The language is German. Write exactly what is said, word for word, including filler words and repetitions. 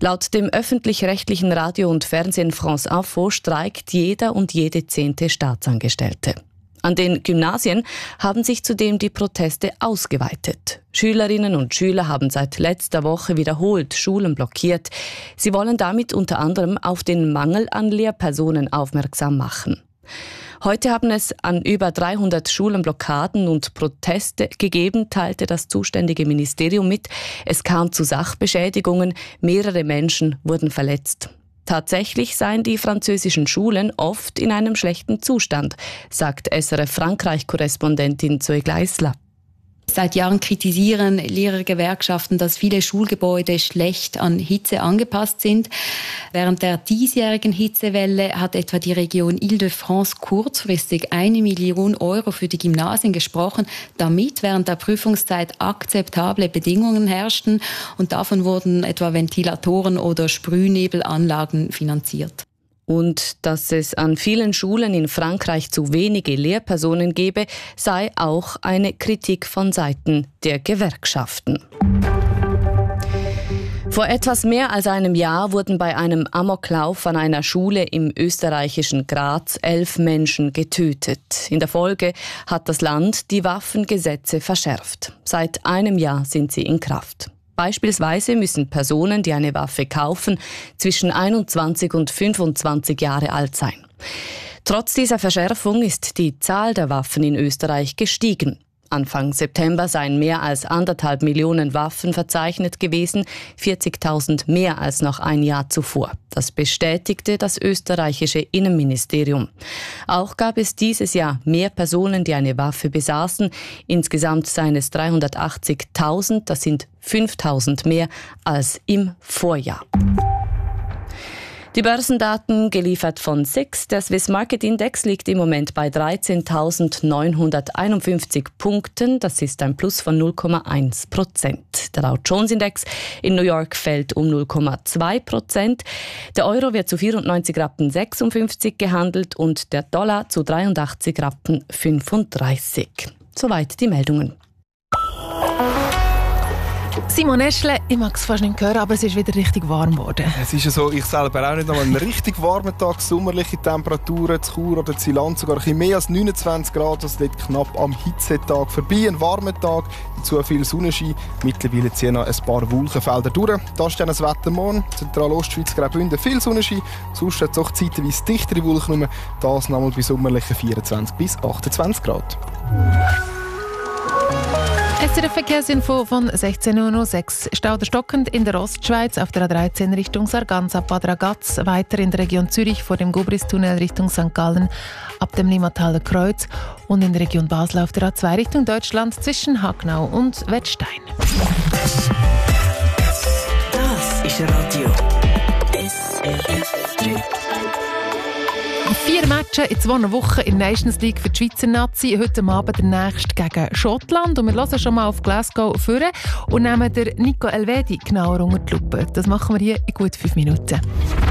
Laut dem öffentlich-rechtlichen Radio und Fernsehen France Info streikt jeder und jede zehnte Staatsangestellte. An den Gymnasien haben sich zudem die Proteste ausgeweitet. Schülerinnen und Schüler haben seit letzter Woche wiederholt Schulen blockiert. Sie wollen damit unter anderem auf den Mangel an Lehrpersonen aufmerksam machen. Heute haben es an über dreihundert Schulen Blockaden und Proteste gegeben, teilte das zuständige Ministerium mit. Es kam zu Sachbeschädigungen, mehrere Menschen wurden verletzt. Tatsächlich seien die französischen Schulen oft in einem schlechten Zustand, sagt S R F-Frankreich-Korrespondentin Zoe Gleisler. Seit Jahren kritisieren Lehrergewerkschaften, dass viele Schulgebäude schlecht an Hitze angepasst sind. Während der diesjährigen Hitzewelle hat etwa die Region Île-de-France kurzfristig eine Million Euro für die Gymnasien gesprochen, damit während der Prüfungszeit akzeptable Bedingungen herrschten. Und davon wurden etwa Ventilatoren oder Sprühnebelanlagen finanziert. Und dass es an vielen Schulen in Frankreich zu wenige Lehrpersonen gebe, sei auch eine Kritik von Seiten der Gewerkschaften. Vor etwas mehr als einem Jahr wurden bei einem Amoklauf an einer Schule im österreichischen Graz elf Menschen getötet. In der Folge hat das Land die Waffengesetze verschärft. Seit einem Jahr sind sie in Kraft. Beispielsweise müssen Personen, die eine Waffe kaufen, zwischen einundzwanzig und fünfundzwanzig Jahre alt sein. Trotz dieser Verschärfung ist die Zahl der Waffen in Österreich gestiegen. Anfang September seien mehr als anderthalb Millionen Waffen verzeichnet gewesen, vierzigtausend mehr als noch ein Jahr zuvor. Das bestätigte das österreichische Innenministerium. Auch gab es dieses Jahr mehr Personen, die eine Waffe besaßen. Insgesamt seien es dreihundertachtzigtausend, das sind fünftausend mehr als im Vorjahr. Die Börsendaten geliefert von S I X. Der Swiss Market Index liegt im Moment bei dreizehntausendneunhunderteinundfünfzig Punkten. Das ist ein Plus von null Komma eins Prozent. Der Dow Jones Index in New York fällt um null Komma zwei Prozent. Der Euro wird zu vierundneunzig Rappen sechsundfünfzig gehandelt und der Dollar zu dreiundachtzig Rappen fünfunddreißig. Soweit die Meldungen. Simon Eschle, ich mag es fast nicht hören, aber es ist wieder richtig warm geworden. Es ist ja so, ich selber auch nicht, aber ein richtig warmer Tag, sommerliche Temperaturen, zu Chur oder zu Land sogar ein bisschen mehr als neunundzwanzig Grad, also dort knapp am Hitzetag vorbei. Ein warmer Tag, dazu viel Sonnenschein, mittlerweile ziehen noch ein paar Wolkenfelder durch. Das ist dann das Wetter morgen, Zentralostschweiz, Graubünden, viel Sonnenschein, sonst hat es auch zeitweise dichtere Wolken, das nochmal bei sommerlichen vierundzwanzig bis achtundzwanzig Grad. S R F-Verkehrsinfo von sechzehn Uhr sechs. Stau oder stockend in der Ostschweiz auf der A dreizehn Richtung Sargans ab Bad Ragaz, weiter in der Region Zürich vor dem Gubristunnel Richtung Sankt Gallen ab dem Limmataler Kreuz und in der Region Basel auf der A zwei Richtung Deutschland zwischen Hagnau und Wettstein. Das ist Radio S R F drei. Vier Matches in zwei Wochen in der Nations League für die Schweizer Nazi. Heute Abend der nächste gegen Schottland. Und wir hören schon mal auf Glasgow führen und nehmen den Nico Elvedi genauer unter die Lupe. Das machen wir hier in gut fünf Minuten.